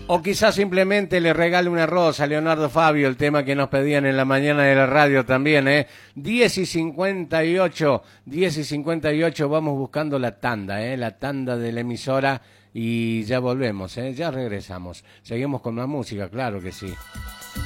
O quizás simplemente le regale una rosa a Leonardo Fabio, el tema que nos pedían en la mañana de la radio también, 10:58, 10:58, vamos buscando la tanda, la tanda de la emisora y ya volvemos, ya regresamos. Seguimos con más música, claro que sí.